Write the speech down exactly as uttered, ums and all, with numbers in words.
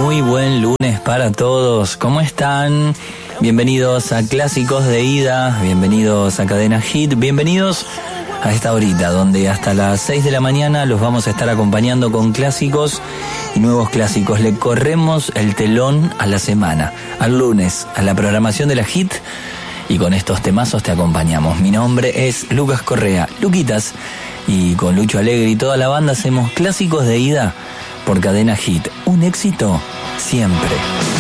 Muy buen lunes para todos. ¿Cómo están? Bienvenidos a Clásicos de Ida, bienvenidos a Cadena Hit, bienvenidos a esta horita donde hasta las seis de la mañana los vamos a estar acompañando con clásicos y nuevos clásicos. Le corremos el telón a la semana, al lunes, a la programación de la Hit, y con estos temazos te acompañamos. Mi nombre es Lucas Correa, Luquitas, y con Lucho Alegre y toda la banda hacemos Clásicos de Ida por Cadena Hit. Un éxito siempre.